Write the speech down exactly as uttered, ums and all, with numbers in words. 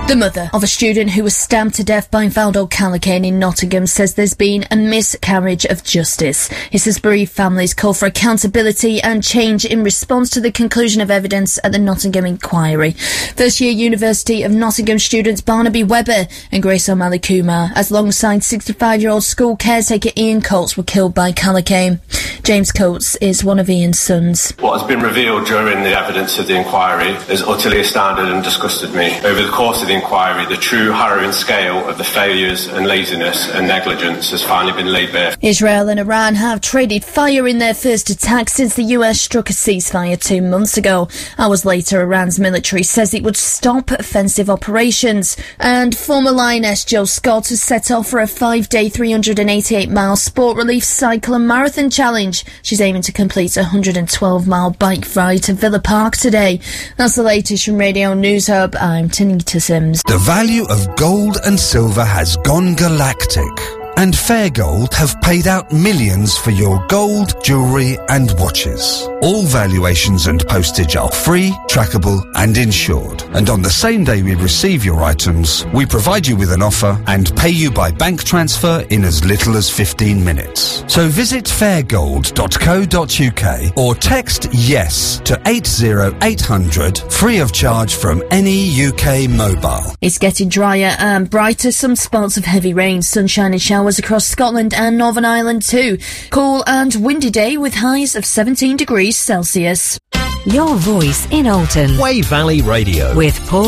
The mother of a student who was stabbed to death by Valdo Callaghan in Nottingham says there's been a miscarriage of justice. He says bereaved families call for accountability and change in response to the conclusion of evidence at the Nottingham inquiry. First year University of Nottingham students Barnaby Webber and Grace O'Malley Kumar, as alongside sixty-five-year-old school caretaker Ian Coates, were killed by Callaghan. James Coates is one of Ian's sons. What has been revealed during the evidence of the inquiry has utterly astounded and disgusted me. Over the course of the inquiry, the true harrowing scale of the failures and laziness and negligence has finally been laid bare. Israel and Iran have traded fire in their first attack since the U S struck a ceasefire two months ago. Hours later, Iran's military says it would stop offensive operations. And former Lioness Jo Scott has set off for a five-day, three hundred eighty-eight mile sport relief cycle and marathon challenge. She's aiming to complete a one hundred twelve mile bike ride to Villa Park today. That's the latest from Radio News Hub. I'm Tanita Sims. The value of gold and silver has gone galactic, and Fair Gold have paid out millions for your gold, jewellery and watches. All valuations and postage are free, trackable and insured. And on the same day we receive your items, we provide you with an offer and pay you by bank transfer in as little as fifteen minutes. So visit fairgold dot co dot uk or text YES to eight zero eight hundred, free of charge from any U K mobile. It's getting drier and brighter. Some spots of heavy rain, sunshine and showers across Scotland and Northern Ireland too. Cool and windy day with highs of seventeen degrees Celsius. Your voice in Alton. Way Valley Radio. With Paul